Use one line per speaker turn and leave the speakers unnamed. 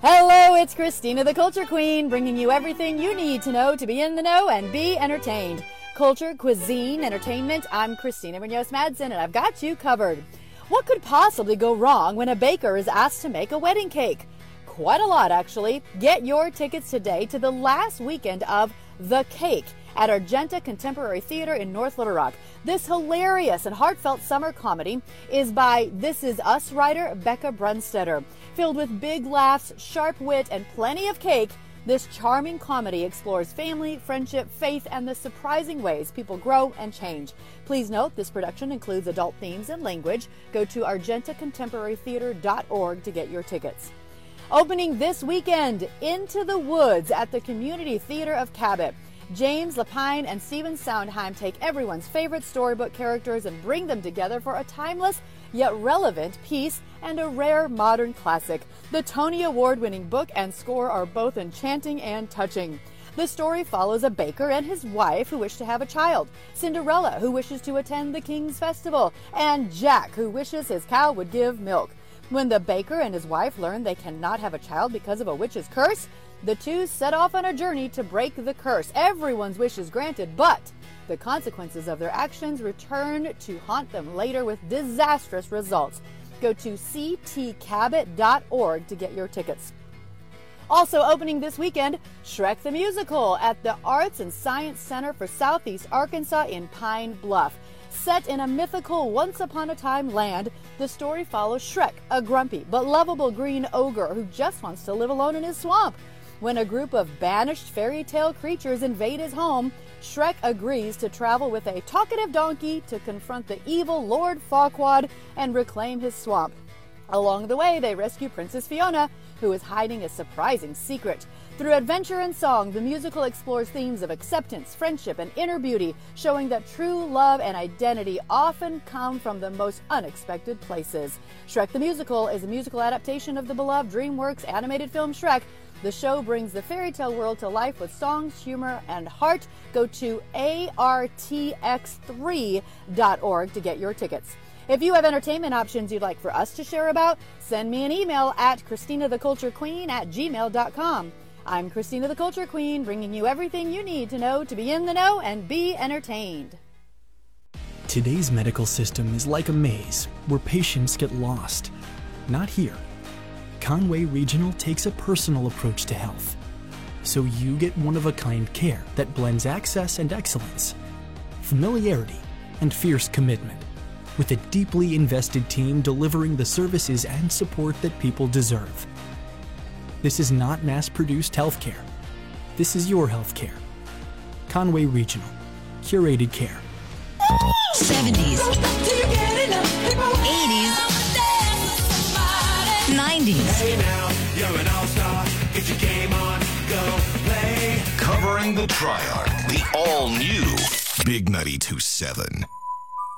Hello, it's Christina the Culture Queen, bringing you everything you need to know to be in the know and be entertained. Culture, cuisine, entertainment. I'm Christina Munoz Madsen, and I've got you covered. What could possibly go wrong when a baker is asked to make a wedding cake? Quite a lot, actually. Get your tickets today to the last weekend of The Cake at Argenta Contemporary Theater in North Little Rock. This hilarious and heartfelt summer comedy is by This Is Us writer Becca Brunstetter. Filled with big laughs, sharp wit, and plenty of cake, this charming comedy explores family, friendship, faith, and the surprising ways people grow and change. Please note, this production includes adult themes and language. Go to argentacontemporarytheater.org to get your tickets. Opening this weekend, Into the Woods at the Community Theater of Cabot. James Lapine and Stephen Sondheim take everyone's favorite storybook characters and bring them together for a timeless yet relevant piece and a rare modern classic. The Tony Award-winning book and score are both enchanting and touching. The story follows a baker and his wife who wish to have a child, Cinderella who wishes to attend the King's Festival, and Jack who wishes his cow would give milk. When the baker and his wife learn they cannot have a child because of a witch's curse, the two set off on a journey to break the curse. Everyone's wish is granted, but the consequences of their actions return to haunt them later with disastrous results. Go to ctcabot.org to get your tickets. Also opening this weekend, Shrek the Musical at the Arts and Science Center for Southeast Arkansas in Pine Bluff. Set in a mythical once-upon-a-time land, the story follows Shrek, a grumpy but lovable green ogre who just wants to live alone in his swamp. When a group of banished fairy tale creatures invade his home, Shrek agrees to travel with a talkative donkey to confront the evil Lord Farquaad and reclaim his swamp. Along the way, they rescue Princess Fiona, who is hiding a surprising secret. Through adventure and song, the musical explores themes of acceptance, friendship, and inner beauty, showing that true love and identity often come from the most unexpected places. Shrek the Musical is a musical adaptation of the beloved DreamWorks animated film Shrek. The show brings the fairy tale world to life with songs, humor, and heart. Go to artx3.org to get your tickets. If you have entertainment options you'd like for us to share about, send me an email at christinatheculturequeen@gmail.com. I'm Christina the Culture Queen, bringing you everything you need to know to be in the know and be entertained.
Today's medical system is like a maze where patients get lost. Not here. Conway Regional takes a personal approach to health, so you get one-of-a-kind care that blends access and excellence, familiarity and fierce commitment, with a deeply invested team delivering the services and support that people deserve. This is not mass-produced healthcare. This is your healthcare. Conway Regional. Curated care.
70s, 80s, 90s.
Hey now, you're an all-star. Get your game on, go play.
Covering the Triarch, the all-new Big 92.7.